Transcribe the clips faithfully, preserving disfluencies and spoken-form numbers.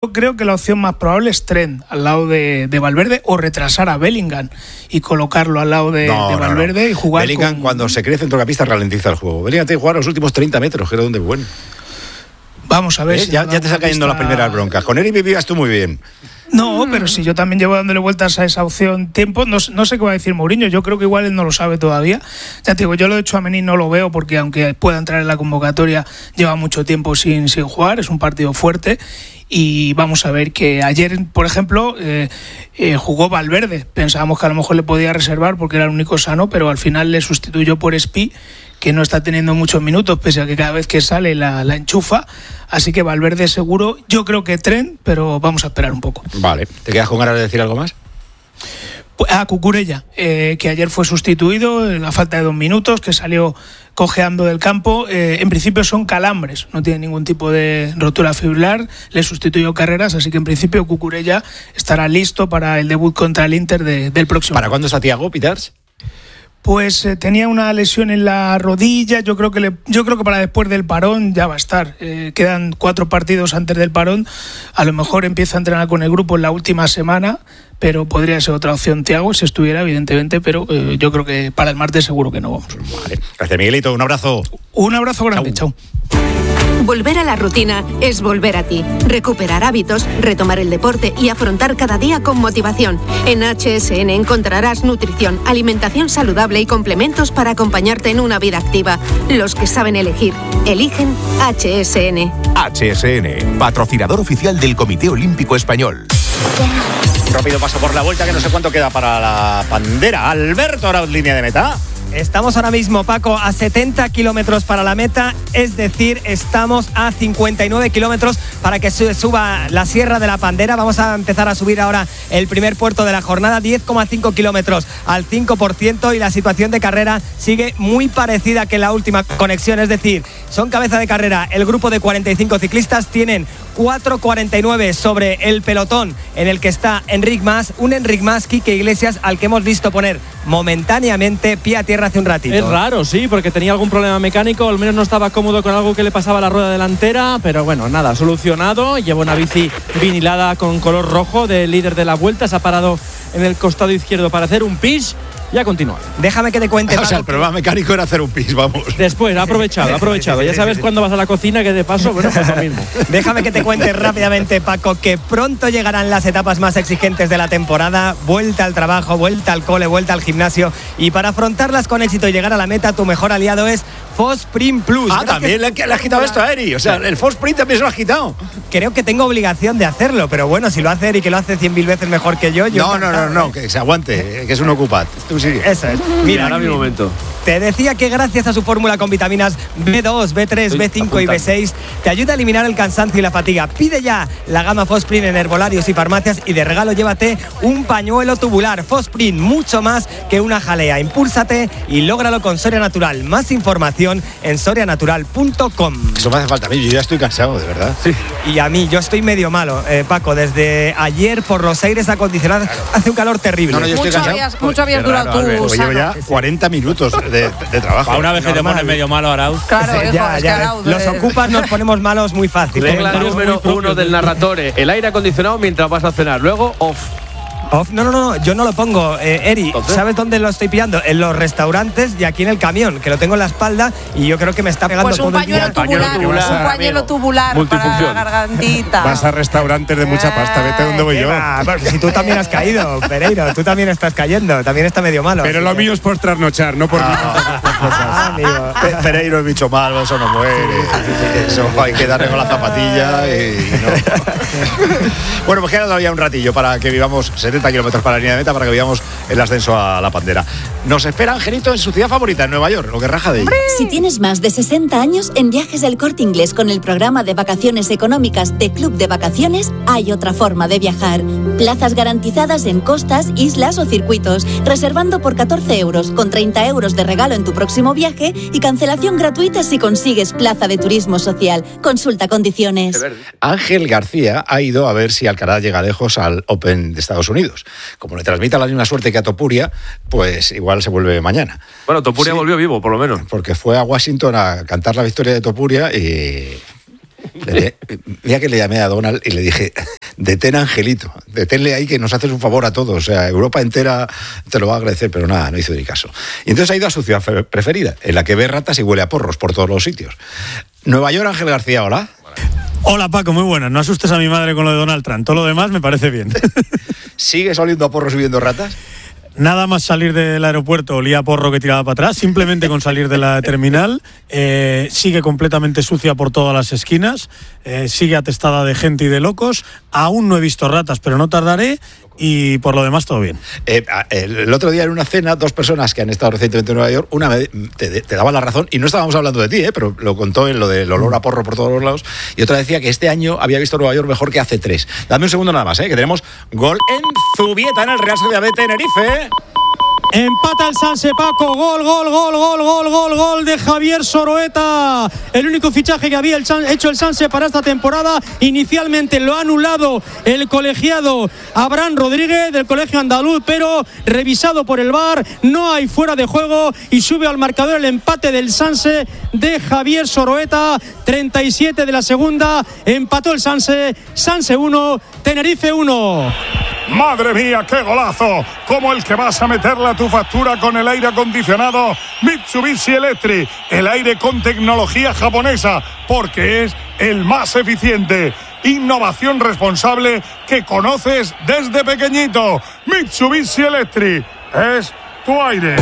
Yo creo que la opción más probable es Trent al lado de, de Valverde, o retrasar a Bellingham y colocarlo al lado de, no, de Valverde no, no. y jugar Bellingham con... cuando se cree centrocampista ralentiza el juego. Bellingham tiene que jugar los últimos treinta metros, que era donde es bueno. Vamos a ver. ¿Eh? Si ya, ya te está cayendo pista... las primeras broncas. Con Eric vivías tú muy bien. No, pero si yo también llevo dándole vueltas a esa opción tiempo, no, no sé qué va a decir Mourinho, yo creo que igual él no lo sabe todavía. Ya te digo, yo lo de Tchouaméni no lo veo porque aunque pueda entrar en la convocatoria, lleva mucho tiempo sin, sin jugar, es un partido fuerte. Y vamos a ver que ayer, por ejemplo, eh, eh, jugó Valverde. Pensábamos que a lo mejor le podía reservar porque era el único sano, pero al final le sustituyó por Spi, que no está teniendo muchos minutos, pese a que cada vez que sale la, la enchufa. Así que Valverde seguro, yo creo que Trent, pero vamos a esperar un poco. Vale, ¿te quedas con ganas de decir algo más? A Cucurella, eh, que ayer fue sustituido a falta de dos minutos, que salió cojeando del campo. Eh, en principio son calambres, no tiene ningún tipo de rotura fibrilar, le sustituyó Carreras, así que en principio Cucurella estará listo para el debut contra el Inter de, del próximo. ¿Para cuándo está Thiago, Pitars? Pues eh, tenía una lesión en la rodilla, yo creo que le, yo creo que para después del parón ya va a estar. Eh, quedan cuatro partidos antes del parón, a lo mejor empieza a entrenar con el grupo en la última semana, pero podría ser otra opción Thiago si estuviera, evidentemente, pero eh, yo creo que para el martes seguro que no vamos. Vale. Gracias, Miguelito, un abrazo. Un abrazo grande, chao. Volver a la rutina es volver a ti. Recuperar hábitos, retomar el deporte y afrontar cada día con motivación. En H S N encontrarás nutrición, alimentación saludable y complementos para acompañarte en una vida activa. Los que saben elegir, eligen H S N. H S N, patrocinador oficial del Comité Olímpico Español. Rápido paso por la vuelta, que no sé cuánto queda para la bandera. Alberto Arauz, línea de meta. Estamos ahora mismo, Paco, a setenta kilómetros para la meta, es decir, estamos a cincuenta y nueve kilómetros para que se suba la Sierra de la Pandera. Vamos a empezar a subir ahora el primer puerto de la jornada, diez coma cinco kilómetros al cinco por ciento, y la situación de carrera sigue muy parecida que la última conexión, es decir, son cabeza de carrera el grupo de cuarenta y cinco ciclistas, tienen cuatro cuarenta y nueve sobre el pelotón en el que está Enric Mas, un Enric Mas, Quique Iglesias, al que hemos visto poner momentáneamente pie a tierra hace un ratito. Es raro, sí, porque tenía algún problema mecánico, al menos no estaba cómodo con algo que le pasaba a la rueda delantera, pero bueno, nada, solucionado. Lleva una bici vinilada con color rojo del líder de la vuelta, se ha parado en el costado izquierdo para hacer un pis y a continuar. Déjame que te cuente. O sea, el problema mecánico era hacer un pis, vamos. Después, ha aprovechado, ha aprovechado. Ya sabes cuando vas a la cocina que de paso, bueno, pues lo mismo. Déjame que te cuente rápidamente, Paco, que pronto llegarán las etapas más exigentes de la temporada. Vuelta al trabajo, vuelta al cole, vuelta al gimnasio. Y para afrontarlas con éxito y llegar a la meta, tu mejor aliado es Fosprint Plus. Ah, también le, le has quitado esto a Eri. O sea, el Fosprint también se lo has quitado. Creo que tengo obligación de hacerlo, pero bueno, si lo hace Eri, que lo hace cien mil veces mejor que yo. yo no, no, no, no, que se aguante, que es un ocupat. Tú sigue. Eso es. Mira, ahora mi momento. Te decía que gracias a su fórmula con vitaminas B dos, B tres, B cinco y B seis te ayuda a eliminar el cansancio y la fatiga. Pide ya la gama Fosprint en herbolarios y farmacias y de regalo llévate un pañuelo tubular. Fosprint, mucho más que una jalea. Impúlsate y lógralo con Soria Natural. Más información en soria natural punto com. Eso me hace falta a mí, yo ya estoy cansado, de verdad. Sí. Y a mí, yo estoy medio malo, eh, Paco. Desde ayer por los aires acondicionados hace un calor terrible. No, no, yo estoy mucho cansado. habías, mucho habías durado tú, Pues llevo ya cuarenta minutos de, de trabajo. A una vez que te pones medio malo, Arauz. Claro, hijo, ya, es ya. que Arauz, Los eh. ocupas nos ponemos malos muy fácil. Regla número uno del narratore: el aire acondicionado mientras vas a cenar. Luego, off. Off. No, no, no, yo no lo pongo. Eh, Eri, ¿Entonces? ¿sabes dónde lo estoy pillando? En los restaurantes y aquí en el camión, que lo tengo en la espalda y yo creo que me está pegando Pues un todo el día. pañuelo tubular, tubular, un pañuelo amigo. tubular para la Multifunción. gargantita. Vas a restaurantes de mucha pasta, vete donde voy ¿Qué yo. va? Bueno, si tú también has caído, Pereiro, tú también estás cayendo, también está medio malo. Pero lo mío es por trasnochar, no por Ah, amigo. Pe- Pereiro es bicho malo, eso no muere. Eso hay que darle con la zapatilla y, y no. Bueno, pues queda todavía un ratillo para que vivamos setenta kilómetros para la línea de meta, para que vivamos el ascenso a la Pandera. Nos espera Angelito en su ciudad favorita, en Nueva York, lo que raja de ella. Si tienes más de sesenta años, en Viajes del Corte Inglés con el programa de vacaciones económicas de Club de Vacaciones, hay otra forma de viajar. Plazas garantizadas en costas, islas o circuitos, reservando por catorce euros, con treinta euros de regalo en tu próximo viaje y cancelación gratuita si consigues plaza de turismo social. Consulta condiciones. Ángel García ha ido a ver si Alcaraz llega lejos al Open de Estados Unidos. Como le transmita la misma suerte que a Topuria, pues igual se vuelve mañana. Bueno, Topuria Sí. volvió vivo, por lo menos. Porque fue a Washington a cantar la victoria de Topuria y... Le, mira que le llamé a Donald y le dije, detén a Angelito, deténle ahí que nos haces un favor a todos. O sea, Europa entera te lo va a agradecer, pero nada, no hizo ni caso. Y entonces ha ido a su ciudad preferida, en la que ve ratas y huele a porros por todos los sitios. Nueva York, Ángel García, hola. Hola Paco, muy buenas. No asustes a mi madre con lo de Donald Trump. Todo lo demás me parece bien. ¿Sigues oliendo a porros y viendo ratas? Nada más salir del aeropuerto olía a porro que tiraba para atrás, simplemente con salir de la terminal. Eh, sigue completamente sucia por todas las esquinas, eh, sigue atestada de gente y de locos. Aún no he visto ratas, pero no tardaré. Y por lo demás, todo bien. Eh, el otro día en una cena, dos personas que han estado recientemente en Nueva York, una me, te, te daba la razón, y no estábamos hablando de ti, eh, pero lo contó en lo del olor a porro por todos los lados, y otra decía que este año había visto Nueva York mejor que hace tres. Dame un segundo nada más, eh, que tenemos gol en Zubieta, en el Real Sociedad de Tenerife. Empata el Sanse, Paco. Gol, gol, gol, gol, gol, gol, gol de Javier Soroeta. El único fichaje que había el San, hecho el Sanse para esta temporada. Inicialmente lo ha anulado el colegiado Abraham Rodríguez del Colegio Andaluz, pero revisado por el V A R, no hay fuera de juego y sube al marcador el empate del Sanse de Javier Soroeta. treinta y siete de la segunda. Empató el Sanse. Sanse uno, Tenerife uno. ¡Madre mía, qué golazo! Como el que vas a meterle a tu factura con el aire acondicionado Mitsubishi Electric. El aire con tecnología japonesa, porque es el más eficiente. Innovación responsable que conoces desde pequeñito. Mitsubishi Electric es tu aire.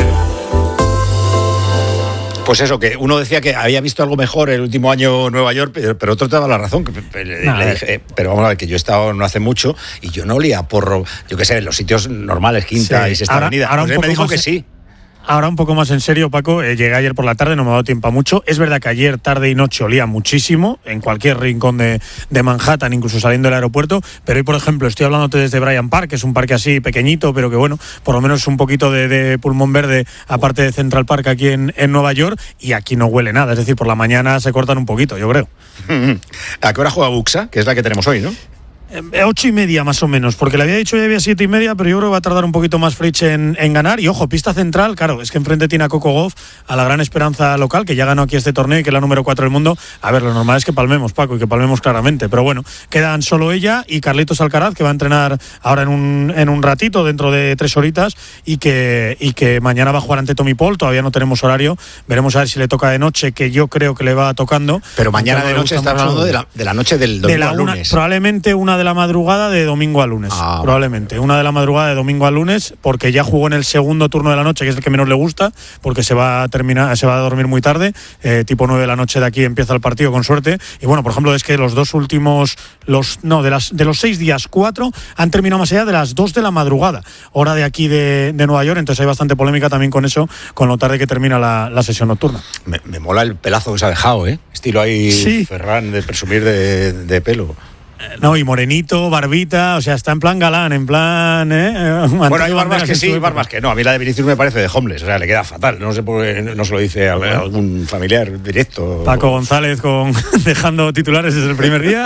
Pues eso, que uno decía que había visto algo mejor el último año en Nueva York, pero, pero otro te daba la razón. Que, le, no, le dije, eh, pero vamos a ver, que yo he estado no hace mucho y yo no olía porro, yo qué sé, en los sitios normales, Quinta sí, y Sexta ahora, Avenida. Ahora pues él me dijo que sí. Ahora un poco más en serio, Paco, eh, llegué ayer por la tarde, no me ha dado tiempo a mucho. Es verdad que ayer tarde y noche olía muchísimo, en cualquier rincón de, de Manhattan, incluso saliendo del aeropuerto, pero hoy, por ejemplo, estoy hablándote desde Bryant Park, que es un parque así pequeñito, pero que bueno, por lo menos es un poquito de, de pulmón verde, aparte de Central Park aquí en, en Nueva York, y aquí no huele nada, es decir, por la mañana se cortan un poquito, yo creo. ¿A qué hora juega Buxa? Que es la que tenemos hoy, ¿no? Eh, ocho y media más o menos, porque le había dicho ya había siete y media, pero yo creo que va a tardar un poquito más Fritz en, en ganar. Y ojo, pista central, claro, es que enfrente tiene a Coco Gauff, a la gran esperanza local, que ya ganó aquí este torneo y que es la número cuatro del mundo. A ver, lo normal es que palmemos, Paco, y que palmemos claramente, pero bueno, quedan solo ella y Carlitos Alcaraz, que va a entrenar ahora en un, en un ratito, dentro de tres horitas, y que, y que mañana va a jugar ante Tommy Paul. Todavía no tenemos horario, veremos a ver si le toca de noche, que yo creo que le va tocando. Pero mañana de noche estás hablando de la, de la noche del domingo al lunes. Una, probablemente una de la madrugada de domingo a lunes, ah, probablemente una de la madrugada de domingo a lunes, porque ya jugó en el segundo turno de la noche, que es el que menos le gusta, porque se va a terminar, se va a dormir muy tarde, eh, tipo nueve de la noche de aquí empieza el partido con suerte. Y bueno, por ejemplo, es que los dos últimos, los no, de las de los seis días, cuatro han terminado más allá de las dos de la madrugada, hora de aquí de, de Nueva York, entonces hay bastante polémica también con eso, con lo tarde que termina la, la sesión nocturna. Me, me mola el pelazo que se ha dejado, ¿eh? Estilo ahí, sí. Ferran, de presumir de, de pelo. No, y morenito, barbita, o sea, está en plan galán, en plan... ¿eh? Bueno, hay barbas que sí, barbas que no. A mí la de Vinicius me parece de homeless, o sea, le queda fatal. No sé por qué no se lo dice a algún familiar directo. Paco González con dejando titulares desde el primer día.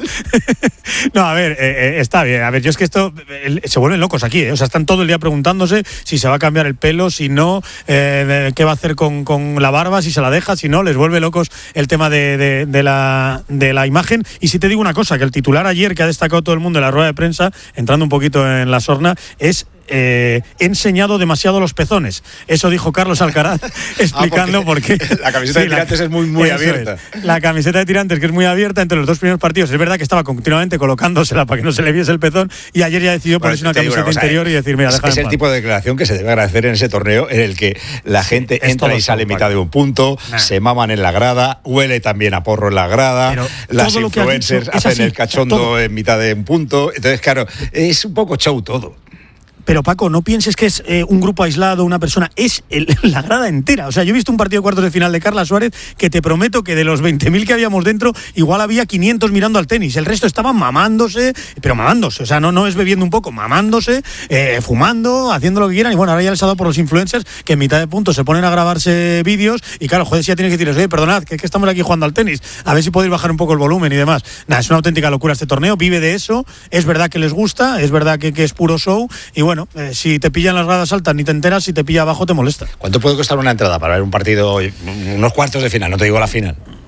No, a ver, eh, está bien. A ver, yo es que esto... Eh, se vuelven locos aquí, ¿eh? O sea, están todo el día preguntándose si se va a cambiar el pelo, si no, eh, qué va a hacer con, con la barba, si se la deja, si no. Les vuelve locos el tema de, de, de, la, de la imagen. Y si te digo una cosa, que el titular ayer que ha destacado todo el mundo en la rueda de prensa, entrando un poquito en la sorna, es eh, he enseñado demasiado los pezones. Eso dijo Carlos Alcaraz, explicando ah, por qué. La camiseta sí, de tirantes la, es muy, muy abierta. Es. La camiseta de tirantes, que es muy abierta entre los dos primeros partidos. Es verdad que estaba continuamente colocándosela para que no se le viese el pezón, y ayer ya decidió ponerse bueno, una camiseta una cosa, interior y decir, mira, es, es el tipo de declaración que se debe agradecer en ese torneo, en el que la gente sí, entra y sale en mitad de un punto, nah. se maman en la grada, huele también a porro en la grada, pero las influencers hacen así, el cachondo todo. En mitad de un punto. Entonces, claro, es un poco show todo. Pero Paco, no pienses que es eh, un grupo aislado, una persona, es el, la grada entera. O sea, yo he visto un partido de cuartos de final de Carla Suárez que te prometo que de los veinte mil que habíamos dentro, igual había quinientos mirando al tenis. El resto estaban mamándose, pero mamándose. O sea, no, no es bebiendo un poco, mamándose, eh, fumando, haciendo lo que quieran. Y bueno, ahora ya les ha dado por los influencers que en mitad de punto se ponen a grabarse vídeos y claro, joder, si ya tienes que decirles, oye, perdonad, que, que estamos aquí jugando al tenis, a ver si podéis bajar un poco el volumen y demás. Nada, es una auténtica locura este torneo, vive de eso, es verdad que les gusta, es verdad que, que es puro show y bueno, eh, si te pillan las gradas altas ni te enteras, si te pilla abajo te molesta. ¿Cuánto puede costar una entrada para ver un partido, unos cuartos de final, no te digo la final?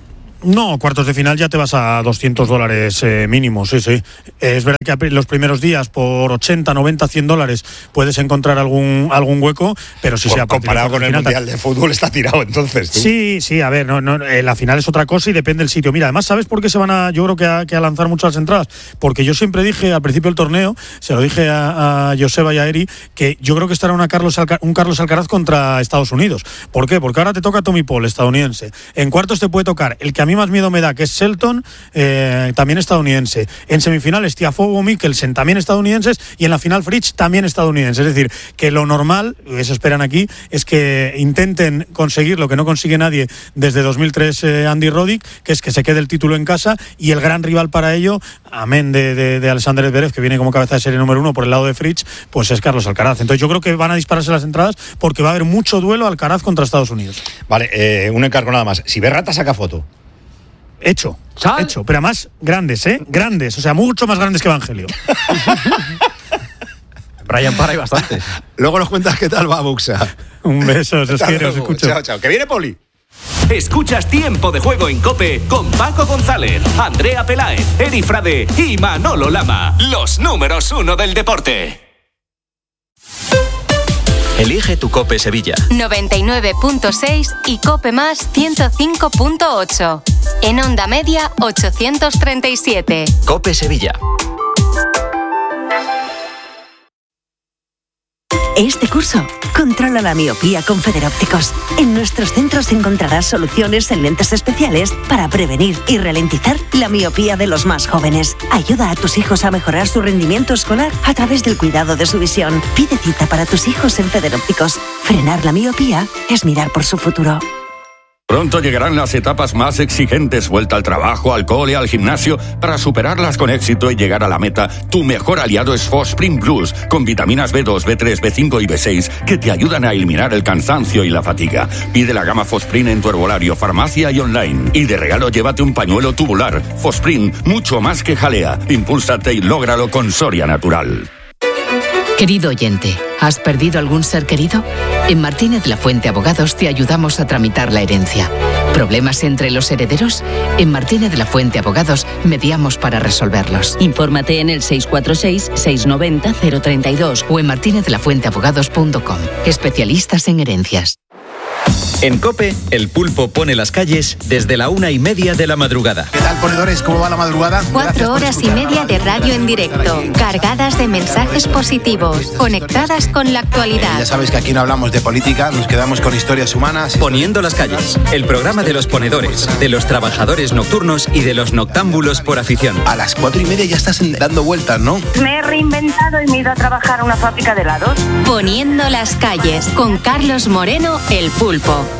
No, cuartos de final ya te vas a doscientos dólares eh, mínimo, sí, sí. Eh, es verdad que los primeros días por ochenta, noventa, cien dólares puedes encontrar algún algún hueco, pero sí, pues, sí, a comparado con el final, Mundial de Fútbol está tirado entonces. ¿tú? Sí, sí, a ver, no, no, eh, la final es otra cosa y depende del sitio. Mira, además, ¿sabes por qué se van a, yo creo que a, que a lanzar muchas entradas? Porque yo siempre dije al principio del torneo, se lo dije a, a Joseba y a Eri, que yo creo que estará una Carlos Alca, un Carlos Alcaraz contra Estados Unidos. ¿Por qué? Porque ahora te toca Tommy Paul, estadounidense. En cuartos te puede tocar el que a mí más miedo me da, que es Shelton, eh, también estadounidense. En semifinales, Tiafoe, Mikkelsen, también estadounidenses. Y en la final, Fritz, también estadounidense. Es decir, que lo normal, eso esperan aquí, es que intenten conseguir lo que no consigue nadie desde dos mil tres, eh, Andy Roddick, que es que se quede el título en casa. Y el gran rival para ello, amén de, de, de Alexander Zverev, que viene como cabeza de serie número uno por el lado de Fritz, pues es Carlos Alcaraz. Entonces yo creo que van a dispararse las entradas porque va a haber mucho duelo Alcaraz contra Estados Unidos. Vale, eh, un encargo nada más. Si Berrata saca foto. Hecho, ¿Sal? hecho, pero además grandes, ¿eh? Grandes, o sea, mucho más grandes que Evangelio. Brian Para y bastante. Luego nos cuentas qué tal va Buxa. Un beso, os quiero, os escucho. Chao, chao. Que viene Poli. Escuchas Tiempo de Juego en COPE con Paco González, Andrea Peláez, Eri Frade y Manolo Lama. Los números uno del deporte. Elige tu COPE Sevilla. noventa y nueve punto seis y COPE Más ciento cinco punto ocho. En onda media ochocientos treinta y siete. COPE Sevilla. Este curso, controla la miopía con Federópticos. En nuestros centros encontrarás soluciones en lentes especiales para prevenir y ralentizar la miopía de los más jóvenes. Ayuda a tus hijos a mejorar su rendimiento escolar a través del cuidado de su visión. Pide cita para tus hijos en Federópticos. Frenar la miopía es mirar por su futuro. Pronto llegarán las etapas más exigentes, vuelta al trabajo, al cole, al gimnasio. Para superarlas con éxito y llegar a la meta, tu mejor aliado es Fosprint Plus, con vitaminas B dos, B tres, B cinco y B seis, que te ayudan a eliminar el cansancio y la fatiga. Pide la gama Fosprint en tu herbolario, farmacia y online. Y de regalo llévate un pañuelo tubular. Fosprint, mucho más que jalea. Impúlsate y lógralo con Soria Natural. Querido oyente, ¿has perdido algún ser querido? En Martínez La Fuente Abogados te ayudamos a tramitar la herencia. ¿Problemas entre los herederos? En Martínez La Fuente Abogados mediamos para resolverlos. Infórmate en el seis cuatro seis, seis nueve cero, cero tres dos o en martinez la fuente abogados punto com. Especialistas en herencias. En COPE, el pulpo pone las calles desde la una y media de la madrugada. ¿Qué tal, ponedores? ¿Cómo va la madrugada? Cuatro horas y media de radio en directo, cargadas de mensajes positivos, conectadas con la actualidad. Ya sabéis que aquí no hablamos de política, nos quedamos con historias humanas. Poniendo las calles, el programa de los ponedores, de los trabajadores nocturnos y de los noctámbulos por afición. A las cuatro y media ya estás dando vueltas, ¿no? Me he reinventado y me he ido a trabajar a una fábrica de helados. Poniendo las calles, con Carlos Moreno, el pulpo.